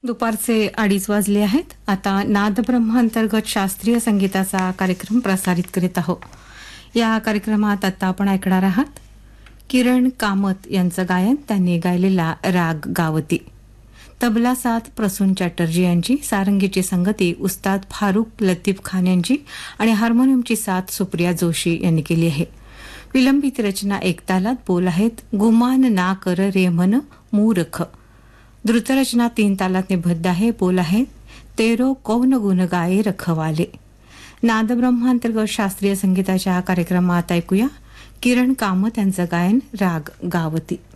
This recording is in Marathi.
दुपारचे 2:30 वाजले आहेत. आता नादब्रह्म अंतर्गत शास्त्रीय संगीताचा कार्यक्रम प्रसारित करीत आहोत. या कार्यक्रमात आता आपण ऐकणार आहात किरण कामत यांचं गायन. त्यांनी गायलेला राग गावती. तबला साथ प्रसून चॅटर्जी यांची, सारंगीची संगती उस्ताद फारुख लतीफ खान यांची आणि हार्मोनियमची साथ सुप्रिया जोशी यांनी केली आहे. विलंबित रचना एक तालात. बोल आहेत गुमान ना कर रे मन मूर्ख. द्रुतरचना 3 तालात निबद्ध आहे. बोल आहेत तेरो कौन गुण गाये रखवाले. नादब्रह्मांतर्गत शास्त्रीय संगीताच्या कार्यक्रमात ऐकूया किरण कामत यांचं गायन राग गावती.